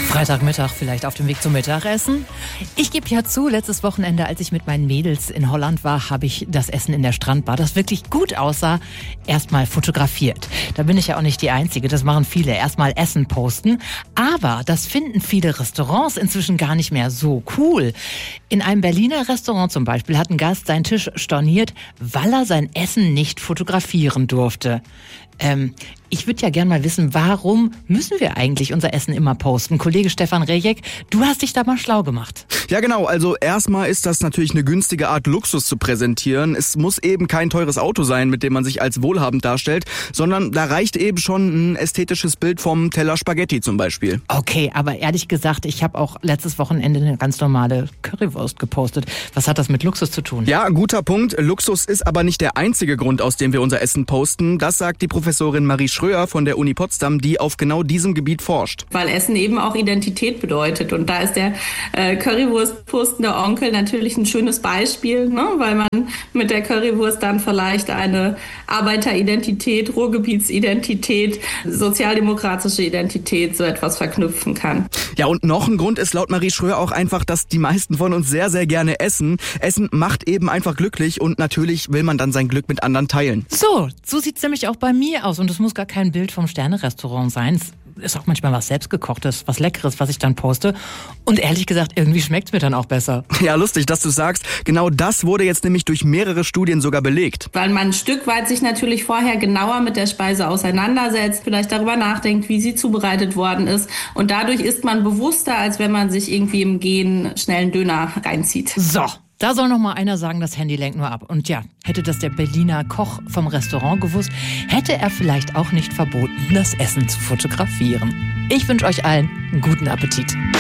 Freitagmittag, vielleicht auf dem Weg zum Mittagessen. Ich gebe ja zu, letztes Wochenende, als ich mit meinen Mädels in Holland war, habe ich das Essen in der Strandbar, das wirklich gut aussah, erstmal fotografiert. Da bin ich ja auch nicht die Einzige, das machen viele, erstmal Essen posten. Aber das finden viele Restaurants inzwischen gar nicht mehr so cool. In einem Berliner Restaurant zum Beispiel hat ein Gast seinen Tisch storniert, weil er sein Essen nicht fotografieren durfte. Ich würde ja gern mal wissen, warum müssen wir eigentlich unser Essen immer posten? Kollege Stefan Rejek, du hast dich da mal schlau gemacht. Ja genau, also erstmal ist das natürlich eine günstige Art, Luxus zu präsentieren. Es muss eben kein teures Auto sein, mit dem man sich als wohlhabend darstellt, sondern da reicht eben schon ein ästhetisches Bild vom Teller Spaghetti zum Beispiel. Okay, aber ehrlich gesagt, ich habe auch letztes Wochenende eine ganz normale Currywurst gepostet. Was hat das mit Luxus zu tun? Ja, guter Punkt. Luxus ist aber nicht der einzige Grund, aus dem wir unser Essen posten. Das sagt die Professorin Marie Schröer von der Uni Potsdam, die auf genau diesem Gebiet forscht. Weil Essen eben auch Identität bedeutet. Und da ist der Currywurst-postende Onkel natürlich ein schönes Beispiel, ne? Weil man mit der Currywurst dann vielleicht eine Arbeiteridentität, Ruhrgebietsidentität, sozialdemokratische Identität, so etwas verknüpfen kann. Ja, und noch ein Grund ist laut Marie Schröer auch einfach, dass die meisten von uns sehr, sehr gerne essen. Essen macht eben einfach glücklich und natürlich will man dann sein Glück mit anderen teilen. So sieht's nämlich auch bei mir aus. Und es muss gar kein Bild vom Sterne-Restaurant sein. Es ist auch manchmal was Selbstgekochtes, was Leckeres, was ich dann poste. Und ehrlich gesagt, irgendwie schmeckt's mir dann auch besser. Ja, lustig, dass du sagst. Genau das wurde jetzt nämlich durch mehrere Studien sogar belegt. Weil man ein Stück weit sich natürlich vorher genauer mit der Speise auseinandersetzt, vielleicht darüber nachdenkt, wie sie zubereitet worden ist. Und dadurch ist man bewusster, als wenn man sich irgendwie im Gehen schnell einen Döner reinzieht. So. Da soll noch mal einer sagen, das Handy lenkt nur ab. Und ja, hätte das der Berliner Koch vom Restaurant gewusst, hätte er vielleicht auch nicht verboten, das Essen zu fotografieren. Ich wünsche euch allen einen guten Appetit.